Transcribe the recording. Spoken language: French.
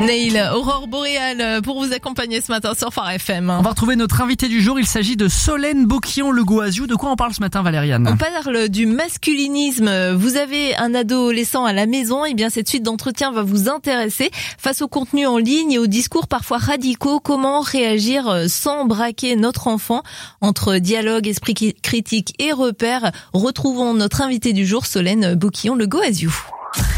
Neil, Aurore Boréale pour vous accompagner ce matin sur Phare FM. On va retrouver notre invité du jour, il s'agit de Solène Boquillon-Le Goaziou. De quoi on parle ce matin, Valériane? On parle du masculinisme. Vous avez un adolescent à la maison, et bien cette suite d'entretien va vous intéresser. Face au contenu en ligne et aux discours parfois radicaux, comment réagir sans braquer notre enfant? Entre dialogue, esprit critique et repères, retrouvons notre invité du jour, Solène Boquillon-Le Goaziou.